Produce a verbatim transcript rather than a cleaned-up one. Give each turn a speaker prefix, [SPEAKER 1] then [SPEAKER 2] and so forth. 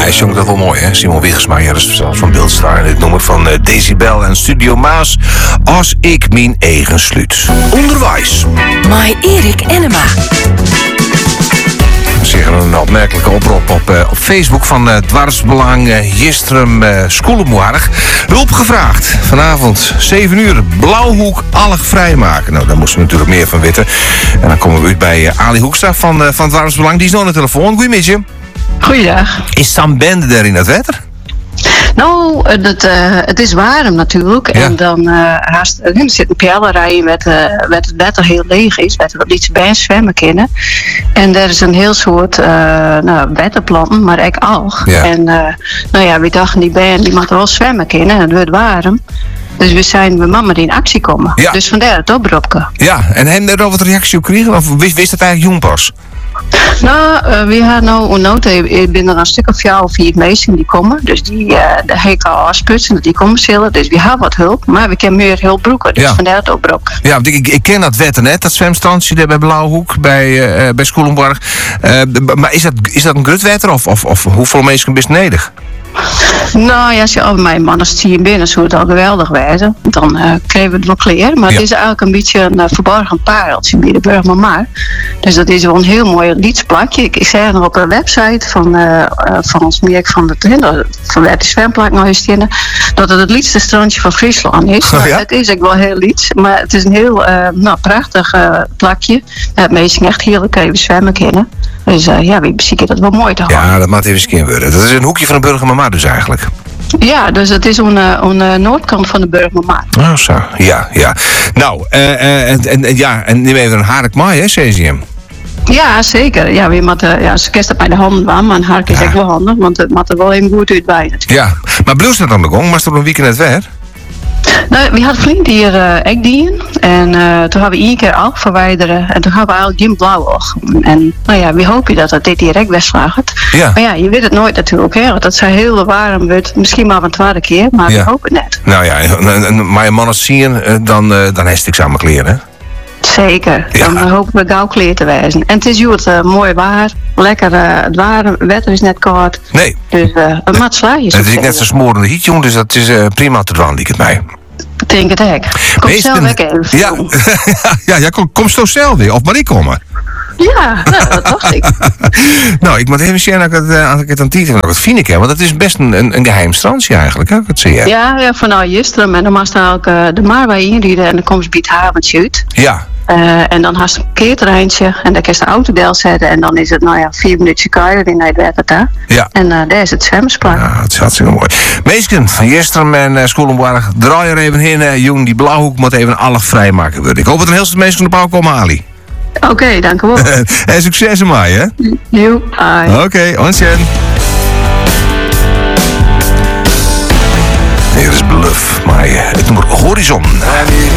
[SPEAKER 1] hij zong dat wel mooi, hè? Simon Wiegersma, ja, dat is zelfs van Beeldstar. En dit nummer van uh, Decibel en Studio Maas. Als ik mijn eigen sluit. Onderwijs.
[SPEAKER 2] My Erik Enema.
[SPEAKER 1] Zeggen een opmerkelijke oproep op, uh, op Facebook van uh, Dwarsbelang uh, Jistrum uh, Skoelenmoarg. Hulp gevraagd. Vanavond zeven uur Blauwhoek allig vrijmaken. Nou, daar moesten we natuurlijk meer van weten. En dan komen we uit bij uh, Ali Hoekstra van, uh, van Dwarsbelang. Die is nog aan de telefoon. Goedemiddag.
[SPEAKER 3] Goeiedag.
[SPEAKER 1] Is Sam Bende daar in het wetter?
[SPEAKER 3] Nou, het, uh, het is warm natuurlijk. Ja. En dan uh, haast, er zit een pjellerij met, uh, met het wetter heel leeg is. Met wat iets bij zwemmen kunnen. En er is een heel soort uh, nou, wetterplanten, maar ook alg. Ja. En uh, nou ja, we dachten die bijen die moeten wel zwemmen kunnen. En het wordt warm. Dus we zijn met mama die in actie komen. Ja. Dus vandaar het oproepje.
[SPEAKER 1] Ja, en hebben er al wat reactie op gekregen? Of wist, wist het eigenlijk jong pas?
[SPEAKER 3] Nou, uh, we gaan nou een nood. Ik ben er een stuk of jou of vier meesten die komen. Dus die uh, heb ik al afsputsen, die komen zullen. Dus we hebben wat hulp, maar we kunnen meer hulp broeken. Dus ja. Vandaar het oproep.
[SPEAKER 1] Ja, want ik, ik ken dat wetten net, dat zwemstrandje daar bij Blauwhoek, bij, uh, bij Skoelenborg. Uh, maar is dat, is dat een grutwetter of, of, of hoeveel mensen is het nedig?
[SPEAKER 3] Nou ja, als je al mijn mannen stieren binnen, zou het al geweldig wijzen. Dan uh, kregen we het wel kleren. Maar ja. Het is eigenlijk een beetje een uh, verborgen pareltje bij de Burgermamaar. Dus dat is wel een heel mooi liedsplatje. Ik, ik zei nog op een website van, uh, uh, van ons Mirk van de Trinder, van waar de zwemplak nog is in, dat het het liedste strandje van Friesland is.
[SPEAKER 1] Oh, ja?
[SPEAKER 3] Het is ook wel heel lieds, maar het is een heel uh, nou, prachtig uh, plakje. Het meesten echt heerlijk even zwemmen kunnen. Dus uh, ja, wie bezieken dat wel mooi toch?
[SPEAKER 1] Ja, dat moet even eens een keer worden. Dat is een hoekje van de Burgermamaar dus eigenlijk.
[SPEAKER 3] Ja, dus het is aan de noordkant van de Burgermamaar.
[SPEAKER 1] Oh zo, ja, ja. Nou, uh, uh, en, en, ja, en neem even een hark maai, hè, Cesium?
[SPEAKER 3] Ja, zeker. Ja, we moeten, ja, ze kerst het bij de handen waan, maar een hark is ja. echt wel handig, want het moet er wel even goed uit bij.
[SPEAKER 1] Ja, maar bleef dat aan de gang? Was er een weekend net weer?
[SPEAKER 3] Nou, we hadden flink die er uh, dieren. En uh, toen hebben we één keer alg verwijderen. En toen hebben we eigenlijk geen blauwig. En nou ja, we hopen dat dat dit direct wegslaagt. Ja. Maar ja, je weet het nooit natuurlijk. Hè? Want dat zijn heel warm wordt. Misschien maar een tweede keer, maar ja. we hopen net.
[SPEAKER 1] Nou ja, maar je mannen zien, dan, uh, dan heeft het samen kleren, hè?
[SPEAKER 3] Zeker. Ja. Dan hopen we gauw kleer te wijzen. En het is goed, uh, mooi waar. Lekker, uh, het waar, wetter is net koud. Nee. Dus uh, een mat slaagjes.
[SPEAKER 1] Het is net zo smorende hiet, jongen, dus dat is uh, prima te doen, ik het mij.
[SPEAKER 3] Ik denk het hek. Kom Meesten... zelf weg even.
[SPEAKER 1] Ja, ja, ja kom, kom zo zelf weer. Of maar ik komen.
[SPEAKER 3] Ja, nou, dat dacht ik.
[SPEAKER 1] Nou, ik moet even zien dat ik het, uh, het aan Tieten nog het vind ik heb. Want het is best een, een, een geheim strandje eigenlijk, hè? Dat zie je.
[SPEAKER 3] Ja, ja, van nou Jistrum. En dan mag je ook uh, de Maarwij inrieden en dan komt ze bij het haventje uit. Ja. Uh, en dan had je een parkeerterreintje en daar kun je de auto deel zetten en dan is het, nou ja, vier minuutjes kruiden in het wetter daar. Ja. En uh, daar is het zwemsplan.
[SPEAKER 1] Ja, het is hartstikke mooi. Meesken van Jistrum en uh, Skoelenborg, draai er even heen, uh, jong, die Blauwhoek moet even allig vrijmaken worden. Ik hoop dat een heel veel mensen van de pauw komen, Ali.
[SPEAKER 3] Oké, okay, dank u wel.
[SPEAKER 1] En succes ermee, hè?
[SPEAKER 3] Jo, bye.
[SPEAKER 1] Oké, okay, onzien. Hier is Bluff, maar uh, het nummer Horizon.